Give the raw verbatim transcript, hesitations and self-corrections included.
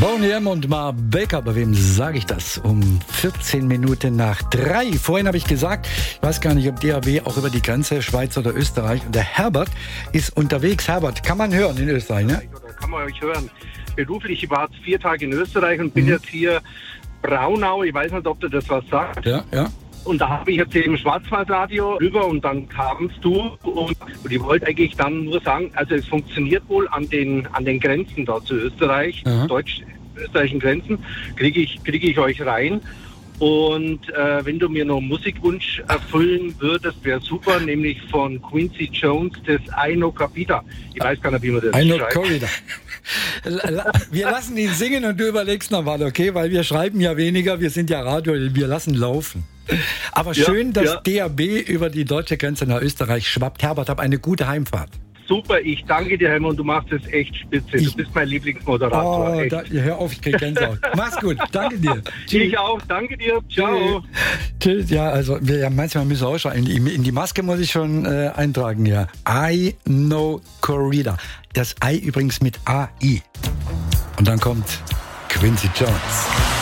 Boney M. und Mar Baker, bei wem sage ich das? Um vierzehn Minuten nach drei. Vorhin habe ich gesagt, ich weiß gar nicht, ob D A B auch über die Grenze, Schweiz oder Österreich. Und der Herbert ist unterwegs. Herbert, kann man hören in Österreich, ne? Oder kann man euch hören. Beruflich, ich war jetzt vier Tage in Österreich und bin mhm. jetzt hier Braunau. Ich weiß nicht, ob dir das was sagt. Ja, ja. Und da habe ich jetzt eben Schwarzwaldradio rüber und dann kamst du und, und ich wollte eigentlich dann nur sagen, also es funktioniert wohl an den an den Grenzen da zu Österreich, mhm. deutsch-österreichischen Grenzen, kriege ich, kriege ich euch rein. Und äh, wenn du mir noch einen Musikwunsch erfüllen würdest, wäre super, nämlich von Quincy Jones, das I No Capita. Ich weiß gar nicht, wie man das I No schreibt. Corrida. Wir lassen ihn singen und du überlegst nochmal, okay? Weil wir schreiben ja weniger, wir sind ja Radio, wir lassen laufen. Aber schön, ja, dass ja. D A B über die deutsche Grenze nach Österreich schwappt. Herbert, hab eine gute Heimfahrt. Super, ich danke dir, Helmut, du machst es echt spitze. Ich, du bist mein Lieblingsmoderator. Oh, da, hör auf, ich krieg Gänsehaut. Mach's gut, danke dir. Ich auch, danke dir. Ciao. Tschüss. Ja, also wir, ja, manchmal müssen wir auch schon, in die, in die Maske muss ich schon äh, eintragen, ja. I No Corrida. Das I übrigens mit A I. Und dann kommt Quincy Jones.